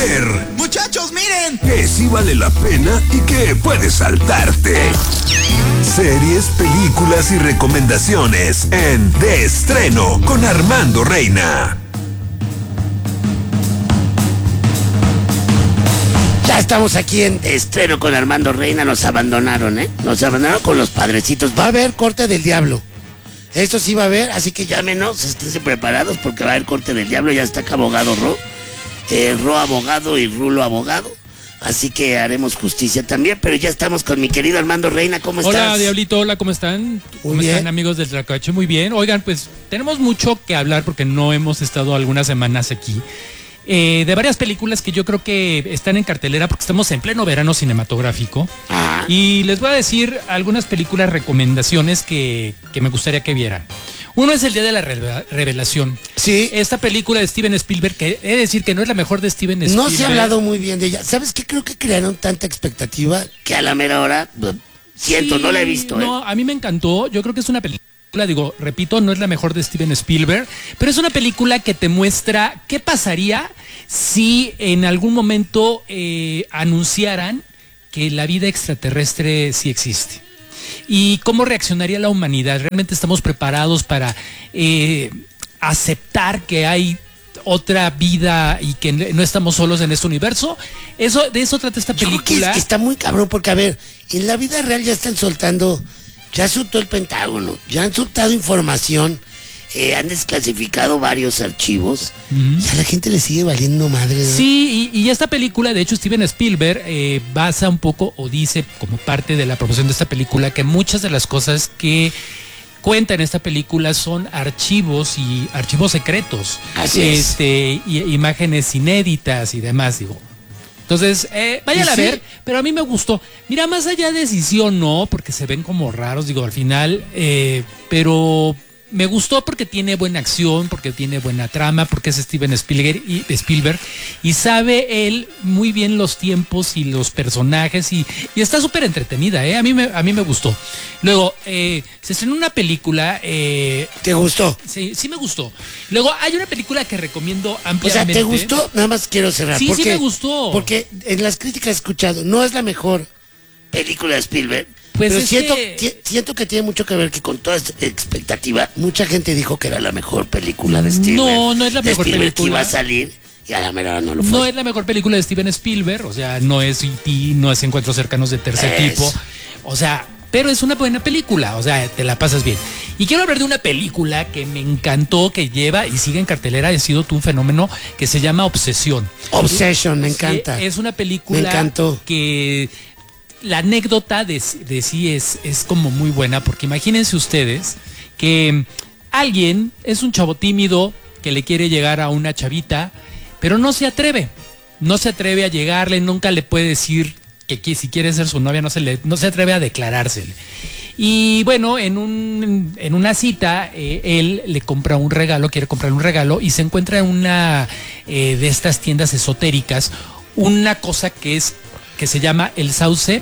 ver Muchachos, miren. que sí vale la pena y que puedes saltarte. Series, películas y recomendaciones en De Estreno con Armando Reina. Ya estamos aquí en Estreno con Armando Reina. Nos abandonaron, Nos abandonaron con los padrecitos. Va a haber corte del diablo. Esto sí va a haber, así que llámenos, esténse preparados porque va a haber corte del diablo. Ya está acá abogado Ro. Ro abogado y Rulo abogado. Así que haremos justicia también, pero ya estamos con mi querido Armando Reina. ¿Cómo estás? Hola, Diablito, hola, ¿cómo están? ¿Cómo están, amigos del Tlacuache? Muy bien. Oigan, pues tenemos mucho que hablar porque no hemos estado algunas semanas aquí. De varias películas que yo creo que están en cartelera porque estamos en pleno verano cinematográfico. Y les voy a decir algunas películas recomendaciones que me gustaría que vieran. Uno es El Día de la Revelación. Sí. Esta película de Steven Spielberg, que he de decir que no es la mejor de Steven Spielberg. No se ha hablado muy bien de ella. ¿Sabes qué? Creo que crearon tanta expectativa que a la mera hora, siento, no la he visto. No, a mí me encantó. Yo creo que es una película, digo, repito, no es la mejor de Steven Spielberg, pero es una película que te muestra qué pasaría si en algún momento anunciaran que la vida extraterrestre sí existe. Y cómo reaccionaría la humanidad. ¿Realmente estamos preparados para aceptar que hay otra vida y que no estamos solos en este universo? De eso trata esta película. Yo creo que está muy cabrón porque, a ver, en la vida real ya están soltando, ya soltó el Pentágono, ya han soltado información, han desclasificado varios archivos, y a la gente le sigue valiendo madre, ¿no? Sí, y esta película, de hecho, Steven Spielberg basa un poco, o dice como parte de la promoción de esta película, que muchas de las cosas que cuenta en esta película son archivos y archivos secretos. Así es. Y imágenes inéditas y demás, digo. Entonces, vayan a ver, pero a mí me gustó. Mira, más allá de si sí o no, porque se ven como raros, digo, al final, pero me gustó porque tiene buena acción, porque tiene buena trama, porque es Steven Spielberg y sabe él muy bien los tiempos y los personajes y está súper entretenida, A mí me gustó. Luego, se estrenó una película. ¿Te gustó? Sí me gustó. Luego, hay una película que recomiendo ampliamente. O sea, ¿te gustó? Nada más quiero cerrar. Sí me gustó. Porque en las críticas he escuchado, no es la mejor película de Spielberg. Pues pero es siento que tiene mucho que ver que con toda esta expectativa, mucha gente dijo que era la mejor película de Spielberg. No es la mejor película. Que iba a salir y a la mera no lo fue. No es la mejor película de Steven Spielberg, o sea, no es E.T., no es Encuentros Cercanos de Tercer Tipo, o sea, pero es una buena película, o sea, te la pasas bien. Y quiero hablar de una película que me encantó, que lleva y sigue en cartelera, ha sido tú un fenómeno, que se llama Obsesión. Obsession, me encanta. Es una película me encantó. Que la anécdota de sí es como muy buena, porque imagínense ustedes que alguien es un chavo tímido que le quiere llegar a una chavita, pero no se atreve a llegarle, nunca le puede decir que si quiere ser su novia, no se atreve a declarársele. Y bueno, en una cita, él le compra un regalo, quiere comprarle un regalo, y se encuentra en una de estas tiendas esotéricas, una cosa que se llama el sauce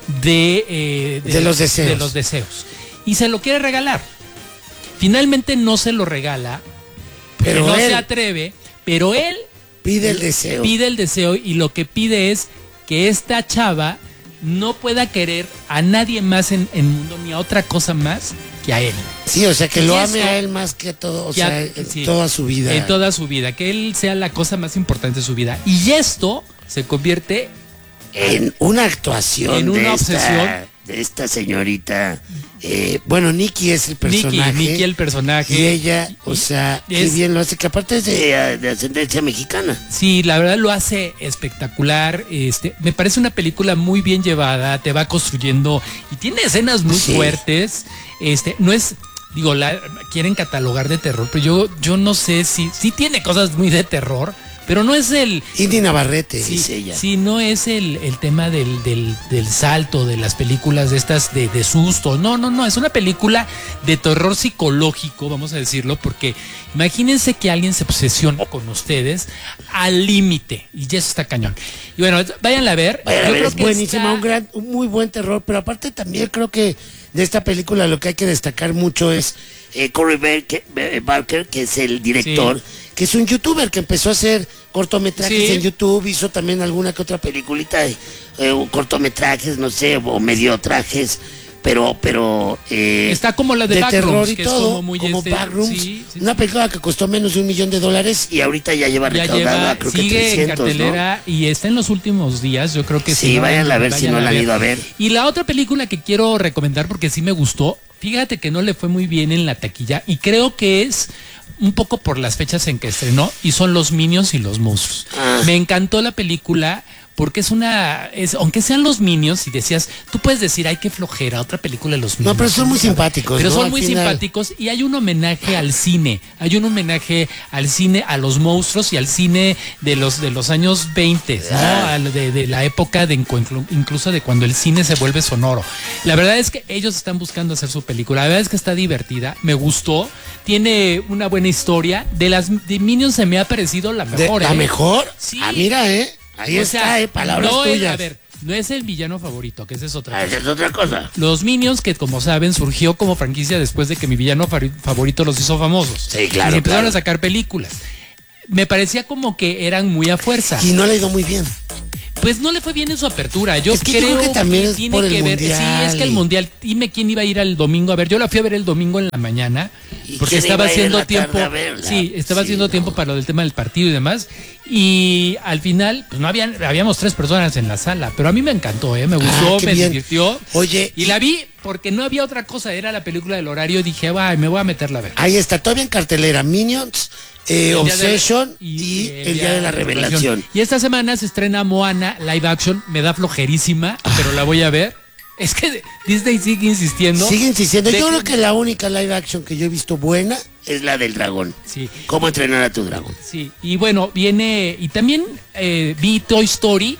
de los deseos. De los deseos. Y se lo quiere regalar. Finalmente no se lo regala, pero no se atreve, pero él pide el deseo. Pide el deseo y lo que pide es que esta chava no pueda querer a nadie más en el mundo, ni a otra cosa más que a él. Sí, o sea, que lo ame a él más que a todo, toda su vida. En toda su vida, que él sea la cosa más importante de su vida. Y esto se convierte en una actuación, en una obsesión de esta señorita. Bueno, Nikki es el personaje. Nikki el personaje. Y ella, o sea, qué bien lo hace, que aparte es de ascendencia mexicana. Sí, la verdad lo hace espectacular. Me parece una película muy bien llevada, te va construyendo y tiene escenas muy fuertes. No es, digo, quieren catalogar de terror, pero yo no sé si tiene cosas muy de terror. Pero no es el... Indy Navarrete, dice ella. Sí, no es el tema del salto de las películas de estas de susto. No, es una película de terror psicológico, vamos a decirlo, porque imagínense que alguien se obsesiona con ustedes al límite, y ya eso está cañón. Y bueno, váyanla a ver. Es buenísima, un muy buen terror, pero aparte también creo que de esta película lo que hay que destacar mucho es Corey Barker, que es el director. Sí. que es un youtuber que empezó a hacer cortometrajes Sí. en YouTube, hizo también alguna que otra peliculita de cortometrajes, no sé, o mediotrajes, pero Está como la de de Backrooms, terror y que es todo, como muy Backrooms, sí, sí, una película que costó menos de $1 millón y ahorita ya lleva ya recaudada, lleva, creo que sigue 300, en cartelera y está en los últimos días, yo creo que Sí, no, váyanla a ver si no la han ido a ver. Y la otra película que quiero recomendar porque sí me gustó, fíjate que no le fue muy bien en la taquilla y creo que es un poco por las fechas en que estrenó y son los Minions y los monstruos. Me encantó la película porque aunque sean los Minions y decías, tú puedes decir, ay, qué flojera, otra película de los Minions. No, pero son muy simpáticos, Pero ¿no? son Al muy final. simpáticos y hay un homenaje al cine, a los monstruos y al cine de los años 20, ¿no? De la época incluso de cuando el cine se vuelve sonoro. La verdad es que ellos están buscando hacer su película, la verdad es que está divertida, me gustó, tiene una buena historia, de Minions se me ha parecido la mejor. ¿La mejor? Sí. Ah, mira, ahí O está, sea, palabras no tuyas. a ver, no es el villano favorito, que esa es otra cosa. Esa es otra cosa. Los Minions, que como saben, surgió como franquicia después de que mi villano favorito los hizo famosos. Sí, claro, Y empezaron claro. a sacar películas. Me parecía como que eran muy a fuerza. Y no le ha ido muy bien. Pues no le fue bien en su apertura. Yo Es que yo creo que también es tiene por el que ver. mundial Sí, es que el y- mundial. Dime quién iba a ir al domingo a ver. Yo la fui a ver el domingo en la mañana ¿Y porque quién estaba iba a ir en haciendo la tiempo. tarde a verla? Sí, estaba Sí, haciendo no. tiempo para lo del tema del partido y demás. Y al final, pues habíamos 3 personas en la sala, pero a mí me encantó, me gustó, qué me bien. divirtió. Oye, Y la vi porque no había otra cosa, era la película del horario. Dije, ay, me voy a meterla a ver. ahí está, todavía en cartelera, Minions, El día de- Obsession y el día de la revelación. Y esta semana se estrena Moana live action, me da flojerísima, pero la voy a ver. Es que Disney sigue insistiendo. Sigue insistiendo. de Yo creo que la única live action que yo he visto buena es la del dragón. Sí, ¿Cómo entrenar a tu dragón? sí. Y bueno, viene. Y también vi Toy Story.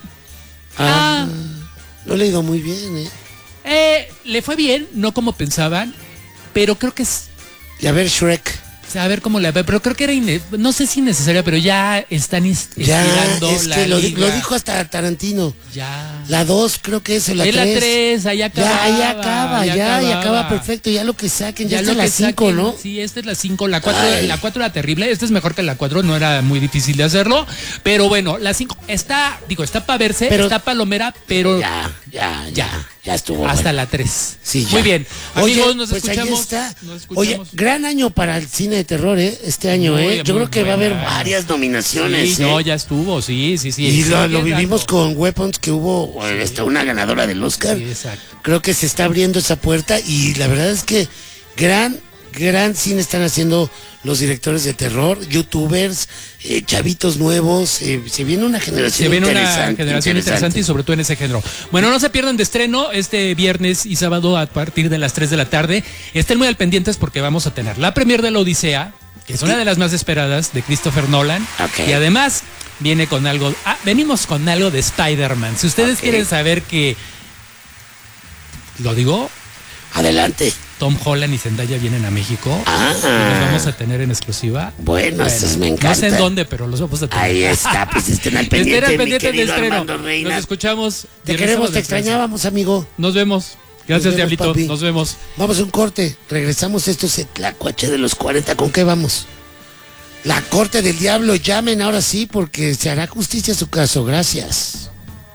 No le he ido muy bien, Le fue bien, no como pensaban, pero creo que es. Y a ver, Shrek. O sea, a ver cómo la ve, pero creo que era no sé si innecesaria, pero ya están Ya, estirando es la que lo liga. dijo hasta Tarantino. Ya. La 2 creo que es, o la Es 3. la 3, ahí acaba. Ya, ahí acaba, ya, y acaba perfecto. Ya lo que saquen, ya, está lo la que 5, saquen, ¿no? Sí, esta es la 5, la 4, Ay. la 4 era terrible, esta es mejor que la 4, no era muy difícil de hacerlo, pero bueno, la 5 está para verse, Pero- está palomera, pero Ya estuvo. hasta bueno. la 3. Sí, ya. Muy bien. Oye, Amigos, nos pues escuchamos. ahí está. Nos Oye, escuchamos. gran año para el cine de terror, este año, Muy, Yo muy creo que va a haber buena. varias nominaciones, Sí, no, ya estuvo, sí. Y lo Sigue vivimos dando. con Weapons, que hubo hasta una ganadora del Oscar. Sí, exacto. Creo que se está abriendo esa puerta y la verdad es que gran cine están haciendo los directores de terror, youtubers, chavitos nuevos. Se viene una generación Se viene una interesante. generación interesante y sobre todo en ese género. Bueno, no se pierdan de estreno este viernes y sábado a partir de las 3 de la tarde. Estén muy al pendientes porque vamos a tener la premier de La Odisea, que es una de las más esperadas de Christopher Nolan. Ok. Y además venimos con algo de Spider-Man. Si ustedes Ok. quieren saber que, lo digo, Adelante. Tom Holland y Zendaya vienen a México. Ah. Y los vamos a tener en exclusiva. Bueno, estos me No sé en encantan. dónde, pero los vamos a tener. Ahí está, pues estén al pendiente, Estén al mi pendiente de querido estreno. Armando Reina. Nos escuchamos. Te viernes, queremos, sábado, te de prensa. extrañábamos, amigo. Nos vemos. Gracias, Nos vemos, Diablito. papi. Nos vemos. Vamos a un corte. Regresamos. Esto es el Tlacuache de los 40. ¿Con qué vamos? La corte del diablo. Llamen ahora sí porque se hará justicia a su caso. Gracias.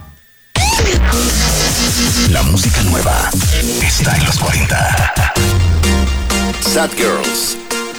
La música nueva está en los 40. Sad Girls